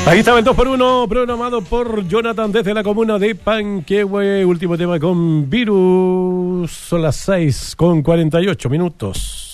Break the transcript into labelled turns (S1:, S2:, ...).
S1: Ahí estaba el 2x1 programado por Jonathan desde la comuna de Panquehue. Último tema con Virus. Son las 6:48 minutos.